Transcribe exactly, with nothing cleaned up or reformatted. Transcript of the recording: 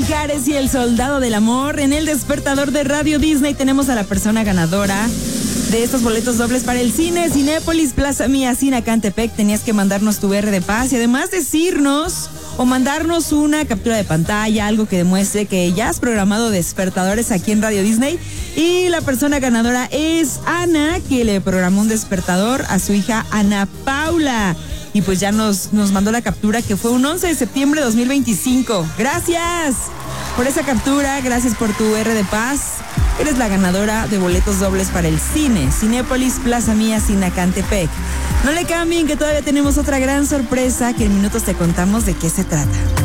Mijares y el Soldado del Amor. En el despertador de Radio Disney tenemos a la persona ganadora de estos boletos dobles para el cine Cinépolis Plaza Mía Cinacantepec. Tenías que mandarnos tu R de paz y además decirnos o mandarnos una captura de pantalla, algo que demuestre que ya has programado despertadores aquí en Radio Disney. Y la persona ganadora es Ana, que le programó un despertador a su hija Ana Paula. Y pues ya nos, nos mandó la captura, que fue un once de septiembre de dos mil veinticinco. Gracias por esa captura, gracias por tu R de paz. Eres la ganadora de boletos dobles para el cine Cinépolis Plaza Mía Cinacantepec. No le cambien, que todavía tenemos otra gran sorpresa, que en minutos te contamos de qué se trata.